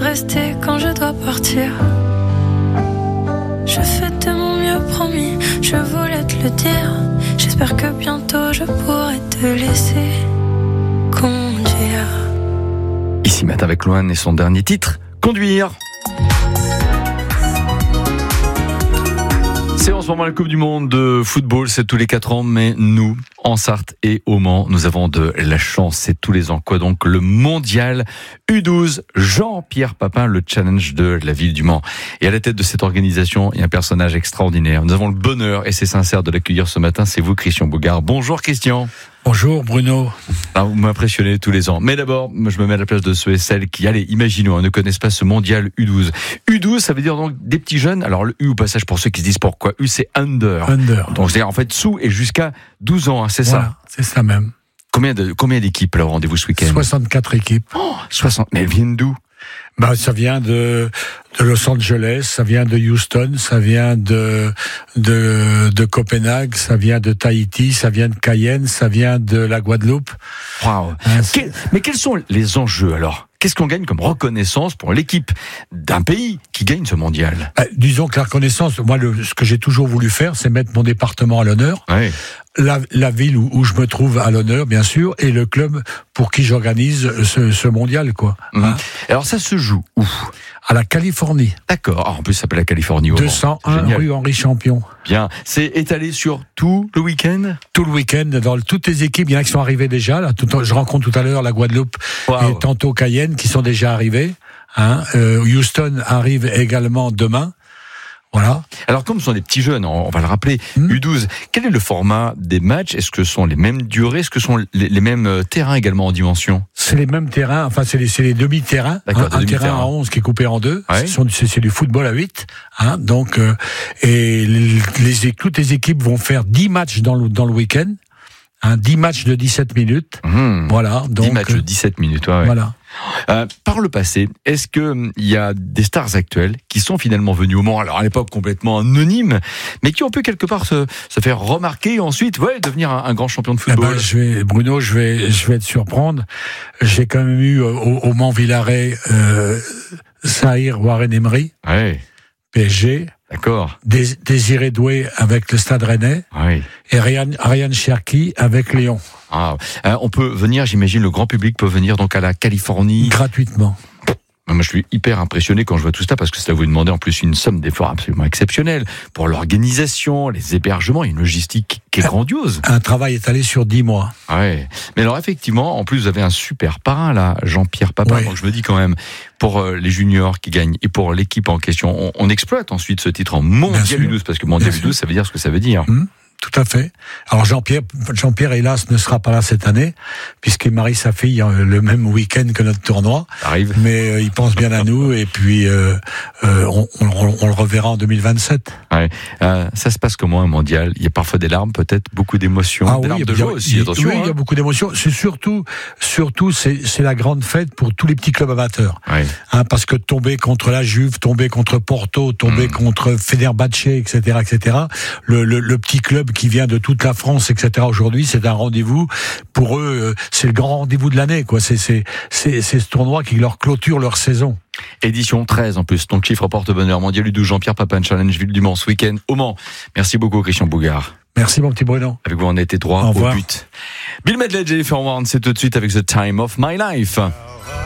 rester quand je dois partir. Je fais de mon mieux, promis, je voulais te le dire. J'espère que bientôt je pourrai te laisser conduire. Ici Matt avec Loane et son dernier titre, Conduire. C'est en ce moment la Coupe du Monde de football, c'est tous les 4 ans, mais nous, en Sarthe et au Mans, nous avons de la chance, c'est tous les ans. Quoi donc? Le mondial U12, Jean-Pierre Papin, le challenge de la ville du Mans. Et à la tête de cette organisation, il y a un personnage extraordinaire. Nous avons le bonheur, et c'est sincère, de l'accueillir ce matin, c'est vous, Christian Bougard. Bonjour Christian. Bonjour Bruno. Alors, vous m'impressionnez tous les ans. Mais d'abord, je me mets à la place de ceux et celles qui, allez, imaginons, ne connaissent pas ce mondial U12. U12, ça veut dire donc des petits jeunes. Alors le U au passage, pour ceux qui se disent pourquoi, U c'est under. Under. Donc c'est en fait sous et jusqu'à 12 ans, hein, c'est Voilà, ça. c'est ça même. Combien d'équipes là au rendez-vous ce week-end? 64 équipes. 60. Mais elles viennent d'où? Ça vient de Los Angeles, ça vient de Houston, ça vient de Copenhague, ça vient de Tahiti, ça vient de Cayenne, ça vient de la Guadeloupe. Waouh. Mais quels sont les enjeux alors? Qu'est-ce qu'on gagne comme reconnaissance pour l'équipe d'un pays qui gagne ce mondial? Disons que la reconnaissance, moi, ce que j'ai toujours voulu faire, c'est mettre mon département à l'honneur. Oui. La ville où je me trouve à l'honneur, bien sûr, et le club pour qui j'organise ce mondial, quoi. Hein? Alors ça se joue où? À la Californie. D'accord. En plus, ça s'appelle la Californie. 201 rue Henri Champion. Bien. C'est étalé sur tout le week-end? Tout le week-end, dans toutes les équipes, il y en a qui sont arrivés déjà. Là, je rencontre tout à l'heure la Guadeloupe et tantôt Cayenne qui sont déjà arrivés. Houston arrive également demain. Voilà. Alors, comme ce sont des petits jeunes, on va le rappeler, U12, quel est le format des matchs? Est-ce que ce sont les mêmes durées? Est-ce que ce sont les mêmes terrains également en dimension? C'est les mêmes terrains, enfin c'est les demi-terrains. Un terrain à 11 qui est coupé en deux. Ouais. C'est du football à 8. Donc, toutes les équipes vont faire 10 matchs dans le week-end. 10 matchs de 17 minutes. Voilà. Donc, 10 matchs de 17 minutes, ouais. Voilà. Par le passé, est-ce que il y a des stars actuelles qui sont finalement venues au Mans, alors à l'époque complètement anonymes, mais qui ont pu quelque part se faire remarquer et ensuite devenir un grand champion de football? Bruno, je vais te surprendre. J'ai quand même eu au Mans Villaret Zahir Warren Emery, PSG. D'accord. Désiré Doué avec le Stade Rennais. Oui. Et Ryan Cherki avec Lyon. On peut venir, j'imagine, le grand public peut venir donc à la Californie. Gratuitement. Moi, je suis hyper impressionné quand je vois tout ça, parce que ça vous demande en plus une somme d'efforts absolument exceptionnelle pour l'organisation, les hébergements, une logistique qui est grandiose. Un travail étalé sur 10 mois. Ouais. Mais alors effectivement, en plus vous avez un super parrain là, Jean-Pierre Papin. Ouais. Donc je me dis quand même, pour les juniors qui gagnent et pour l'équipe en question, on exploite ensuite ce titre en mondial U12, parce que mondial U12, ça veut dire ce que ça veut dire. Tout à fait. Alors Jean-Pierre, hélas, ne sera pas là cette année, puisqu'il marie sa fille le même week-end que notre tournoi. Arrive. Mais il pense bien à nous, et puis on le reverra en 2027. Ouais. Ça se passe comment un mondial? Il y a parfois des larmes, peut-être beaucoup d'émotions, des larmes de joie aussi. Attention. Oui, il y a beaucoup d'émotions. C'est surtout, c'est la grande fête pour tous les petits clubs amateurs. Ouais. Parce que tomber contre la Juve, tomber contre Porto, tomber contre Fenerbahçe, etc., le petit club qui vient de toute la France, etc. Aujourd'hui, c'est un rendez-vous pour eux. C'est le grand rendez-vous de l'année, quoi. C'est ce tournoi qui leur clôture leur saison. Édition 13 en plus. Donc chiffre porte-bonheur mondial U12, Jean-Pierre Papin, challenge ville du Mans ce week-end au Mans. Merci beaucoup Christian Bougard. Merci mon petit Bruno. Avec vous on a été droit au but. Bill Medley, Jennifer Warnes, c'est tout de suite avec The Time of My Life.